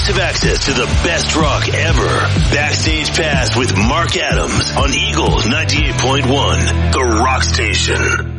exclusive access to the best rock ever. Backstage Pass with Mark Adams on Eagle 98.1, the rock station.